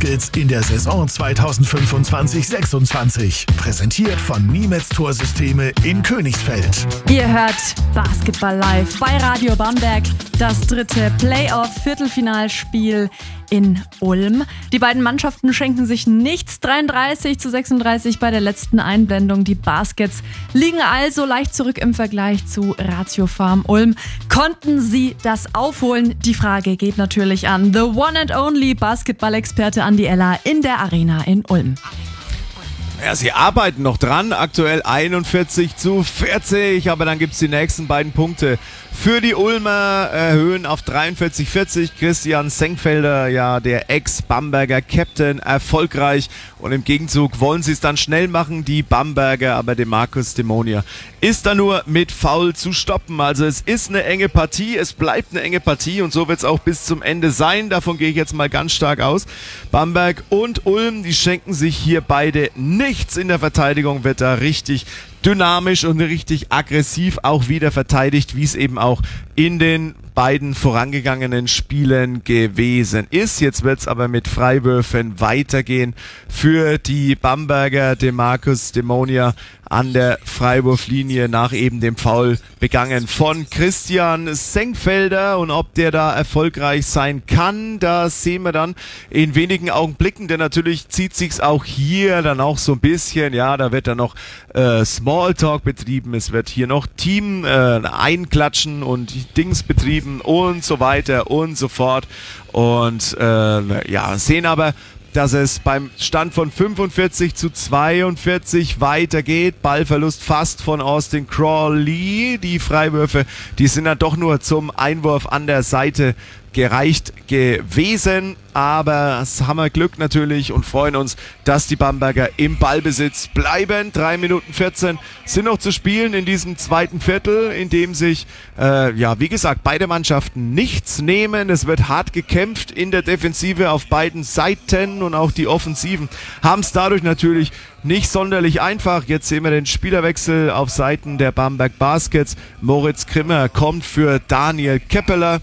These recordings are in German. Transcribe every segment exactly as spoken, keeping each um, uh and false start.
Baskets in der Saison zweitausendfünfundzwanzig sechsundzwanzig. Präsentiert von Niemetz Torsysteme in Königsfeld. Ihr hört Basketball live bei Radio Bamberg. Das dritte Playoff-Viertelfinalspiel in Ulm. Die beiden Mannschaften schenken sich nichts. dreiunddreißig zu sechsunddreißig bei der letzten Einblendung. Die Baskets liegen also leicht zurück im Vergleich zu Ratio Farm Ulm. Konnten sie das aufholen? Die Frage geht natürlich an the one and only Basketball-Experte Andi Eller in der Arena in Ulm. Ja, sie arbeiten noch dran. Aktuell einundvierzig zu vierzig, aber dann gibt es die nächsten beiden Punkte für die Ulmer. Erhöhen auf dreiundvierzig vierzig. Christian Senkfelder, ja, der Ex-Bamberger Captain, erfolgreich. Und im Gegenzug wollen sie es dann schnell machen, die Bamberger. Aber DeMarcus Demonia ist da nur mit Foul zu stoppen. Also es ist eine enge Partie, es bleibt eine enge Partie und so wird es auch bis zum Ende sein. Davon gehe ich jetzt mal ganz stark aus. Bamberg und Ulm, die schenken sich hier beide nichts. In der Verteidigung wird da richtig dynamisch und richtig aggressiv auch wieder verteidigt, wie es eben auch in den beiden vorangegangenen Spielen gewesen ist. Jetzt wird es aber mit Freiwürfen weitergehen für die Bamberger. DeMarcus Demonia an der Freiwurflinie nach eben dem Foul begangen von Christian Senkfelder. Und ob der da erfolgreich sein kann, das sehen wir dann in wenigen Augenblicken, denn natürlich zieht sich's auch hier dann auch so ein bisschen, ja, da wird dann noch äh, Smalltalk betrieben, es wird hier noch Team äh, einklatschen und Dings betrieben und so weiter und so fort. Und äh, ja, sehen aber, dass es beim Stand von fünfundvierzig zu zweiundvierzig weitergeht. Ballverlust fast von Austin Crawley. Die Freiwürfe, die sind dann doch nur zum Einwurf an der Seite gereicht gewesen, aber es haben wir Glück natürlich und freuen uns, dass die Bamberger im Ballbesitz bleiben. drei Minuten vierzehn sind noch zu spielen in diesem zweiten Viertel, in dem sich, äh, ja, wie gesagt, beide Mannschaften nichts nehmen. Es wird hart gekämpft in der Defensive auf beiden Seiten und auch die Offensiven haben es dadurch natürlich nicht sonderlich einfach. Jetzt sehen wir den Spielerwechsel auf Seiten der Bamberg Baskets. Moritz Grimmer kommt für Daniel Keppeler,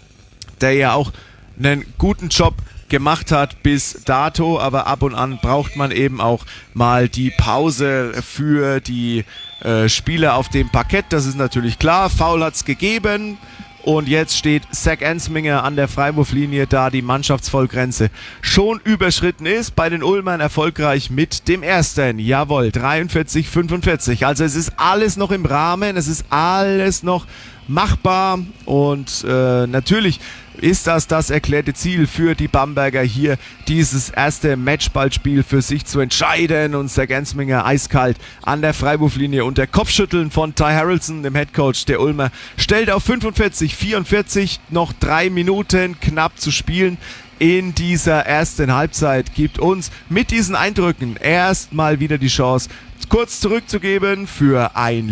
der ja auch einen guten Job gemacht hat bis dato, aber ab und an braucht man eben auch mal die Pause für die äh, Spieler auf dem Parkett, das ist natürlich klar. Foul hat's gegeben und jetzt steht Zach Ensminger an der Freiwurflinie, da die Mannschaftsvollgrenze schon überschritten ist. Bei den Ulmern erfolgreich mit dem ersten, jawohl, dreiundvierzig fünfundvierzig. Also es ist alles noch im Rahmen, es ist alles noch machbar und äh, natürlich ist das das erklärte Ziel für die Bamberger hier, dieses erste Matchballspiel für sich zu entscheiden. Und Zach Ensminger eiskalt an der Freiwurflinie und der Kopfschütteln von Ty Harrelson, dem Headcoach der Ulmer, stellt auf fünfundvierzig vierundvierzig, noch drei Minuten knapp zu spielen in dieser ersten Halbzeit, gibt uns mit diesen Eindrücken erstmal wieder die Chance, kurz zurückzugeben für ein